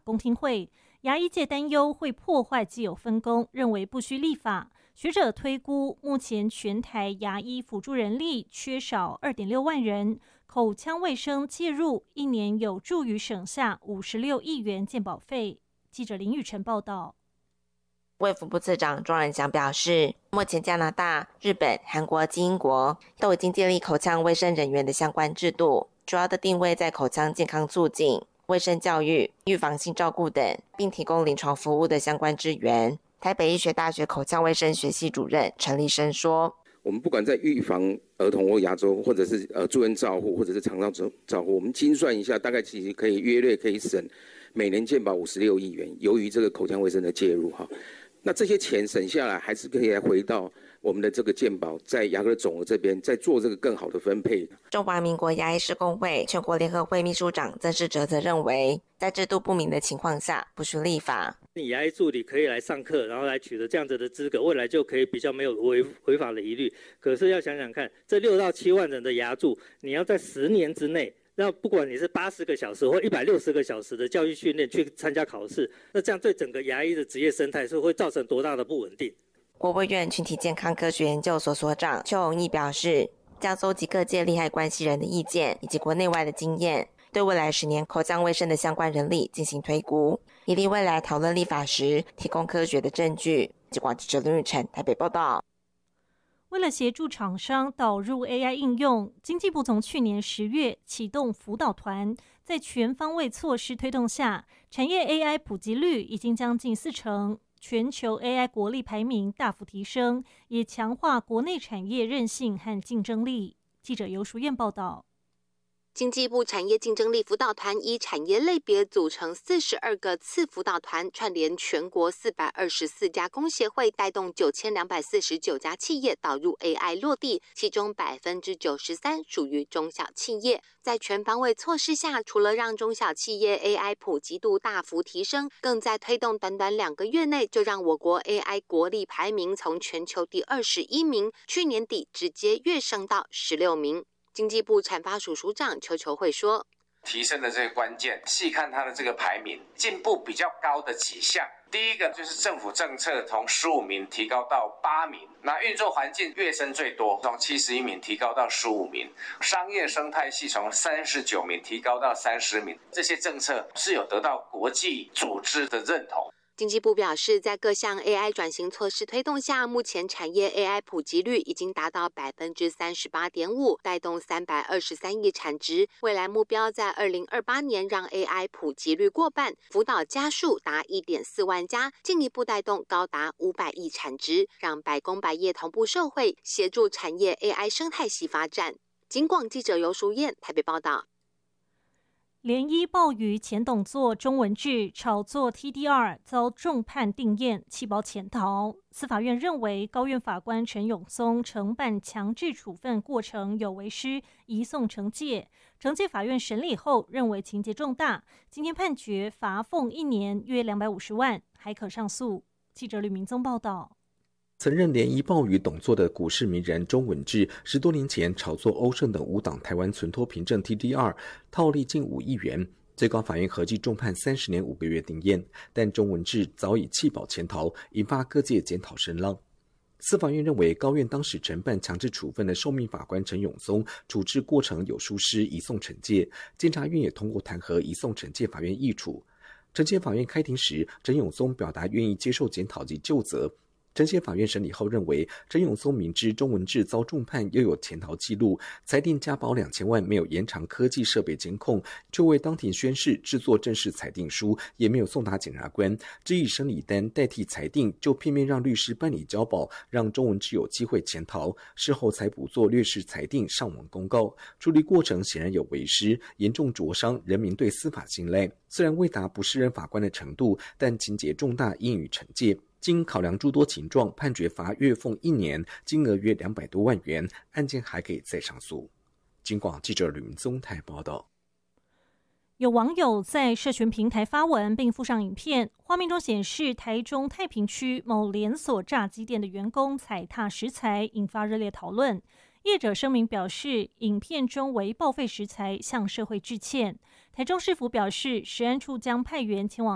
公听会，牙医界担忧会破坏既有分工，认为不需立法。学者推估，目前全台牙医辅助人力缺少2.6万人，口腔卫生介入一年有助于省下56亿元健保费。记者林宇晨报道。 卫福部次长庄仁祥表示，目前加拿大、日本、韩国及英国都已经建立口腔卫生人员的相关制度，主要的定位在口腔健康促进、卫生教育、预防性照顾等，并提供临床服务的相关支援。台北医学大学口腔卫生学系主任陈立生说， 我们不管在预防儿童或牙周，或者是住院照护，或者是肠道照护，我们精算一下，大概其实约略可以省每年健保56亿元，由于这个口腔卫生的介入哈。那这些钱省下来，还是可以来回到我们的这个健保，在牙科总额这边再做这个更好的分配。 中华民国牙医师公会全国联合会秘书长曾世哲则认为，在制度不明的情况下，不需立法。 你牙医助理可以来上课，然后来取得这样子的资格，未来就可以比较没有违法的疑虑。可是要想想看，这6到7万人的牙助，你要在10年之内，那不管你是80个小时或160个小时的教育训练去参加考试，那这样对整个牙医的职业生态是会造成多大的不稳定？ 国卫院群体健康科学研究所所长邱永义表示，将搜集各界利害关系人的意见以及国内外的经验，对未来10年口腔卫生的相关人力进行推估，以利未来讨论立法时提供科学的证据。记者林宇晨台北报道。 为了协助厂商导入 AI 应用，经济部从去年10月启动辅导团，在全方位措施推动下，产业 AI 普及率已经将近40%，全球 AI 国力排名大幅提升，也强化国内产业韧性和竞争力。记者游淑燕报道。 经济部产业竞争力辅导团依产业类别组成42个次辅导团，串联全国424家工协会，带动9249家企业导入 AI 落地，其中93%属于中小企业。在全方位措施下，除了让中小企业 AI 普及度大幅提升，更在推动短短2个月内，就让我国 AI 国力排名从全球第21名，去年底直接跃升到16名。经济部产发署署长邱球慧说， 提升的这个关键，细看它的这个排名，进步比较高的几项。第一个就是政府政策从15名提高到8名，那运作环境跃升最多，从71名提高到15名，商业生态系从39名提高到30名，这些政策是有得到国际组织的认同。 经济部表示，在各项 AI 转型措施推动下，目前产业 AI 普及率已经达到38.5%，带动323亿产值。未来目标在2028年让 AI 普及率过半，辅导家数达1.4万家，进一步带动高达500亿产值，让百工百业同步受惠，协助产业 AI 生态系发展。警广记者游淑燕台北报道。 联医鲍鱼前董座钟文志炒作 TDR 遭重判定谳，弃保潜逃。司法院认为高院法官陈永松承办强制处分过程有违失，移送惩戒。惩戒法院审理后认为情节重大，今天判决罚俸1年，约250万，还可上诉。记者吕明宗报道。 曾任联医鲍鱼董座的股市名人钟文志，10多年前炒作欧盛等5档台湾存托凭证 TDR， 套利近5亿元，最高法院合计重判30年5个月定谳，但钟文志早已弃保潜逃，引发各界检讨声浪。司法院认为高院当时承办强制处分的受命法官陈永松处置过程有疏失，移送惩戒，监察院也通过弹劾移送惩戒法院议处。惩戒法院开庭时，陈永松表达愿意接受检讨及究责。惩戒法院审理后认为，陈永松明知钟文志遭重判又有潜逃记录，裁定加保2000万，没有延长科技设备监控，却未当庭宣誓制作正式裁定书，也没有送达检察官，只以审理单代替裁定，就片面让律师办理交保，让钟文志有机会潜逃。事后才补做略式裁定上网公告，处理过程显然有违失，严重灼伤人民对司法信赖。虽然未达不适任法官的程度，但情节重大，应予惩戒。经考量诸多情状，判决罚月俸1年，金额约200多万元，案件还可以再上诉。警广记者吕明宗台报道。 有网友在社群平台发文并附上影片，画面中显示台中太平区某连锁炸鸡店的员工踩踏食材，引发热烈讨论。业者声明表示，影片中为报废食材，向社会致歉。台中市府表示，食安处将派员前往